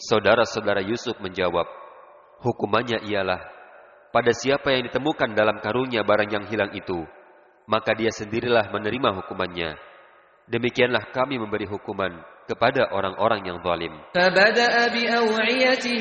Saudara-saudara Yusuf menjawab, hukumannya ialah, pada siapa yang ditemukan dalam karungnya barang yang hilang itu, maka dia sendirilah menerima hukumannya. Demikianlah kami memberi hukuman kepada orang-orang yang zalim.